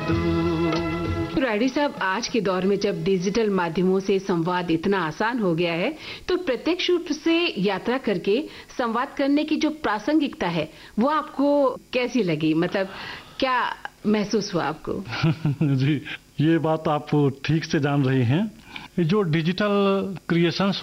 तू। रायडी साहब, आज के दौर में जब डिजिटल माध्यमों से संवाद इतना आसान हो गया है, तो प्रत्यक्ष रूप से यात्रा करके संवाद करने की जो प्रासंगिकता है वो आपको कैसी लगी? मतलब क्या महसूस हुआ आपको? जी, ये बात आप ठीक से जान रही हैं। जो डिजिटल क्रिएशंस